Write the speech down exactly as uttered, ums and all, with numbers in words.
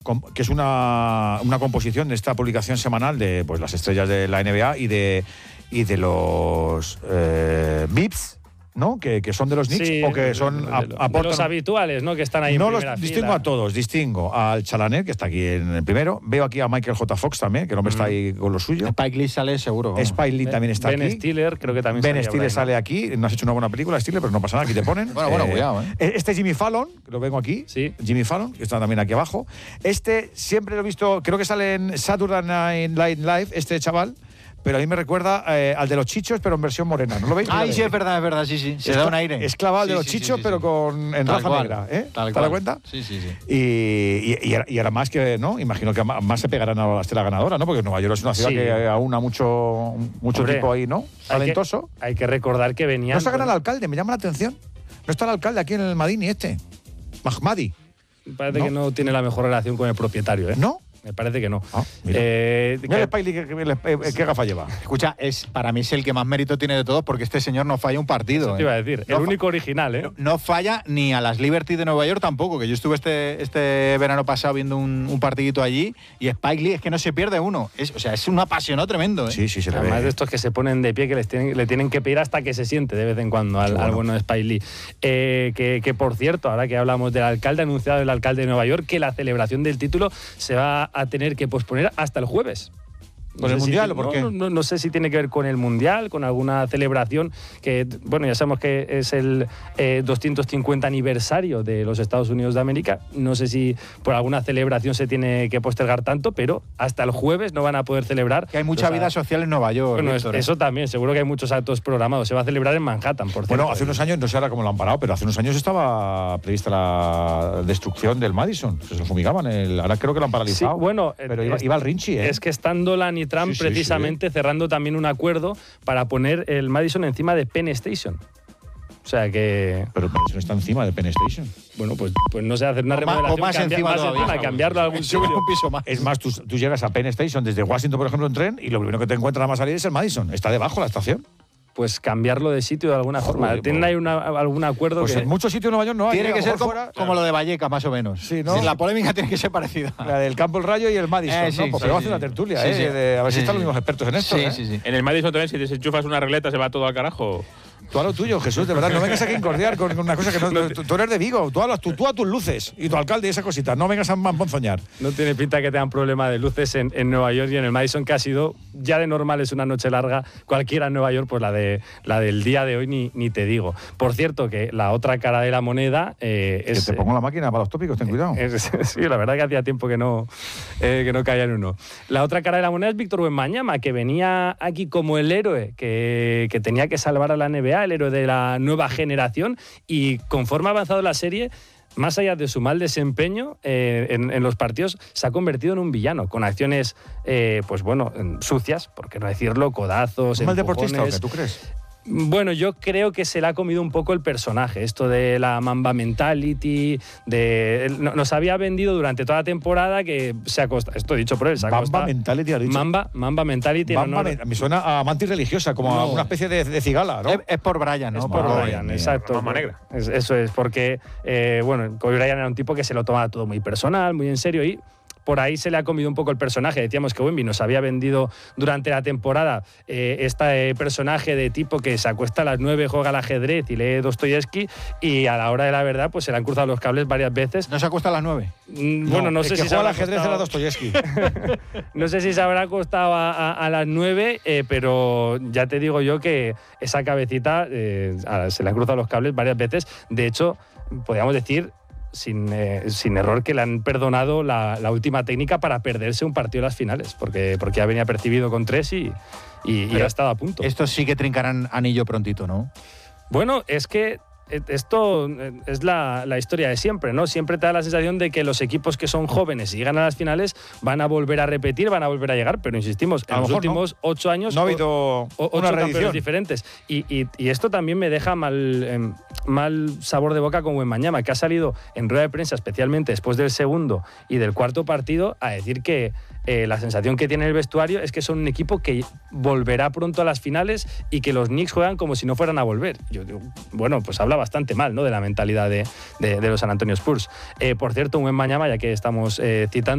que es una, una composición de esta publicación semanal de pues las estrellas de la N B A y de, y de los eh, V I Ps, ¿no? Que, que son de los Knicks sí, o que son de, a, de, aportan, de los habituales, ¿no? Que están ahí no en los primera distingo fila. a todos, distingo al Chalaner, que está aquí en el primero, veo aquí a Michael J. Fox también, que el hombre mm. está ahí con lo suyo. Spike Lee sale seguro. Spike Lee también está Ben aquí. Ben Stiller creo que también Ben Stiller sale aquí, no has hecho una buena película, Stiller, pero no pasa nada, aquí te ponen. bueno, bueno, eh, cuidado, ¿eh? Este es Jimmy Fallon, que lo vengo aquí. Sí. Jimmy Fallon, que está también aquí abajo. Este siempre lo he visto, creo que sale en Saturday Night Live, este chaval. Pero a mí me recuerda eh, al de los chichos, pero en versión morena. ¿No lo veis? Ay, sí, es verdad, es verdad, sí, sí. Se es da un aire. Es clavado sí, de los sí, chichos, sí, sí, pero sí. con en Tal raza cual, negra. ¿eh? Tal ¿Te cual. das cuenta? Sí, sí, sí. Y, y, y ahora más que, ¿no? Imagino que más se pegarán a la estela ganadora, ¿no? Porque Nueva York es una ciudad sí. que aúna mucho, mucho Hombre, tipo ahí, ¿no? Talentoso. Hay que, hay que recordar que venían. No se gana el alcalde, me llama la atención. No está el alcalde aquí en el Madini este. Mahmadi. Parece ¿No? que no tiene la mejor relación con el propietario, ¿eh? ¿No? Me parece que no. Ah, mira. Eh, Mira que, el Spike Lee, ¿qué, qué, qué, qué gafa lleva? Escucha, es, para mí es el que más mérito tiene de todos porque este señor no falla un partido. Eso te ¿eh? iba a decir. No el fa- único original, ¿eh? No, no falla ni a las Liberty de Nueva York tampoco, que yo estuve este, este verano pasado viendo un, un partidito allí y Spike Lee es que no se pierde uno. Es, o sea, es un apasionado tremendo, ¿eh? Sí, sí, se le Además ve. de estos que se ponen de pie, que les tienen, le tienen que pedir hasta que se siente de vez en cuando al, bueno. al bueno de Spike Lee. Eh, que, que, por cierto, ahora que hablamos del alcalde, ha anunciado el alcalde de Nueva York que la celebración del título se va a tener que posponer hasta el jueves. No ¿Con el sé Mundial si, o por no, qué? No, no, no sé si tiene que ver con el Mundial, con alguna celebración que, bueno, ya sabemos que es el eh, doscientos cincuenta aniversario de los Estados Unidos de América. No sé si por alguna celebración se tiene que postergar tanto, pero hasta el jueves no van a poder celebrar. Que hay mucha Los, vida social en Nueva York. Bueno, Víctor, ¿eh? eso también, seguro que hay muchos actos programados. Se va a celebrar en Manhattan, por cierto. Bueno, hace unos años, no sé ahora cómo lo han parado, pero hace unos años estaba prevista la destrucción del Madison. Se lo fumigaban. El, ahora creo que lo han paralizado. Sí, bueno, pero iba, es, iba al Rinchi, ¿eh? Es que están Dolan y Trump Sí, sí, precisamente sí. cerrando también un acuerdo para poner el Madison encima de Penn Station. O sea que... Pero el Madison está encima de Penn Station. Bueno, pues, pues no sé, hacer una O más- remodelación, o más cambiar- encima más todavía. encima, cambiarlo a algún Sube sitio. un piso más. Es más, tú, tú llegas a Penn Station desde Washington, por ejemplo, en tren, y lo primero que te encuentras más salir es el Madison. Está debajo la estación. Pues cambiarlo de sitio de alguna Joder, forma. ¿Tienen pues- ahí una- algún acuerdo Pues que...? en muchos sitios de Nueva York no hay. Tiene ¿eh? A que lo ser mejor como, fuera- como lo de Vallecas, más o menos. Sí, ¿no? Sí, la polémica tiene que ser parecida. La del Campo El Rayo y el Madison, Eh, sí, ¿no? Pues sí, vamos a sí, hacer una sí. tertulia, Sí, ¿eh? sí. De- a ver si Sí, están sí. los mismos expertos en esto, Sí, ¿eh? sí, sí. En el Madison también, si desenchufas una regleta, se va todo al carajo. Tú a lo tuyo, Jesús, de verdad, no vengas aquí a incordiar con una cosa que no... Tú, tú eres de Vigo, tú, hablas, tú, tú a tus luces y tu alcalde y esas cositas, no vengas a mamponzoñar. No tiene pinta que tengan problema de luces en, en Nueva York y en el Madison, que ha sido ya de normal, es una noche larga. Cualquiera en Nueva York, pues la, de, la del día de hoy ni, ni te digo. Por cierto, que la otra cara de la moneda eh, es... Que te pongo la máquina para los tópicos, ten cuidado. Es- sí, la verdad que hacía tiempo que no, eh, que no caía en uno. La otra cara de la moneda es Víctor Wembanyama, que venía aquí como el héroe que, que tenía que salvar a la N B A, el héroe de la nueva generación, y conforme ha avanzado la serie, más allá de su mal desempeño eh, en, en los partidos, se ha convertido en un villano, con acciones, eh, pues bueno, sucias, por qué no decirlo, codazos, ¿Es mal deportista o empujones. qué? ¿Tú crees? Bueno, yo creo que se le ha comido un poco el personaje, esto de la Mamba Mentality, de él no- nos había vendido durante toda la temporada que se acosta, esto dicho por él, se Mamba acosta. Mentality, has dicho. Mamba, Mamba Mentality. en Mamba, honor- me, me suena a mantis religiosa, como a No. una especie de, de cigala, ¿no? Es, es por Brian, ¿no? Es por Madre Brian, mía. exacto. Mamba negra. Es- eso es, porque, eh, bueno, Kobe Bryant era un tipo que se lo tomaba todo muy personal, muy en serio, y por ahí se le ha comido un poco el personaje. Decíamos que Wemby nos había vendido durante la temporada eh, este personaje de tipo que se acuesta a las nueve, juega al ajedrez y lee Dostoyevsky, y a la hora de la verdad pues se le han cruzado los cables varias veces. ¿No se acuesta a las nueve? Mm, bueno, no el sé que si se juega al habrá ajedrez acostado- era Dostoyevsky. no sé si se habrá acostado a, a- a las nueve, eh, pero ya te digo yo que esa cabecita eh, a- se le han cruzado los cables varias veces. De hecho, podríamos decir, sin, eh, sin error, que le han perdonado la, la última técnica para perderse un partido en las finales, porque, porque ya venía percibido con tres y, y, y Pero ha estado a punto. Estos sí que trincarán anillo prontito, ¿no? Bueno, es que eh, esto eh, es la, la historia de siempre, ¿no? Siempre te da la sensación de que los equipos que son jóvenes y llegan a las finales van a volver a repetir, van a volver a llegar, pero insistimos, A en lo los mejor no. últimos ocho años... No ha o- habido o- una ocho campeones reedición. diferentes. Y, y- y esto también me deja mal, eh, mal sabor de boca con Wembanyama, que ha salido en rueda de prensa, especialmente después del segundo y del cuarto partido, a decir que eh, la sensación que tiene el vestuario es que son un equipo que volverá pronto a las finales y que los Knicks juegan como si no fueran a volver. Yo digo, bueno, pues habla bastante mal, ¿no?, de la mentalidad de, de- de los San Antonio Spurs. Eh, por cierto, un Wembanyama, ya que estamos eh, citando,